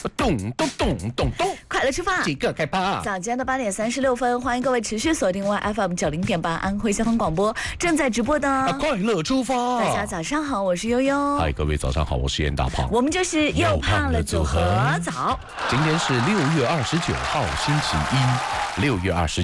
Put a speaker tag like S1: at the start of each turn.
S1: 咚咚咚咚咚，
S2: 快乐出发，
S1: 几个开趴。
S2: 早间的8:36，欢迎各位持续锁定 FM90.8安徽交通广播正在直播的
S1: 快乐出发。
S2: 大家早上好，我是悠悠。
S1: 嗨，各位早上好，我是严大胖。
S2: 我们就是又胖了组合。早，
S1: 今天是6月29号星期一，6月29